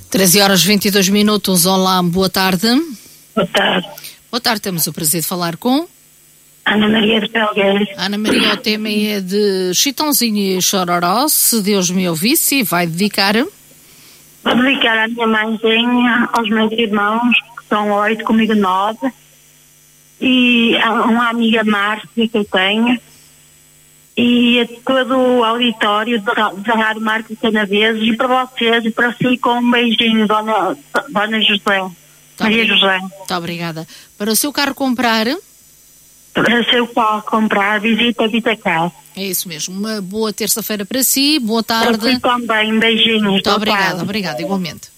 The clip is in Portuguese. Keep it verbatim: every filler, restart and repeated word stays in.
treze horas e vinte e dois minutos. Olá, boa tarde. Boa tarde. Boa tarde, temos o prazer de falar com Ana Maria de Pelgueiros. Ana Maria, o tema é de Chitãozinho e Chororó, se Deus me ouvisse, e vai dedicar. Vou dedicar à minha mãezinha, aos meus irmãos, que são oito, comigo nove, e a uma amiga Márcia que eu tenho, e a todo o auditório da Rádio Marco Canaveses, e para vocês, e para si, com um beijinho, Dona, Dona José, Tá Maria bem. José. Muito obrigada. Para o seu carro comprar, Para seu carro comprar, visita Vitacar. é isso mesmo. Uma boa terça-feira para si, boa Para tarde. si também, um beijinho. Muito boa obrigada, tarde. obrigada, igualmente.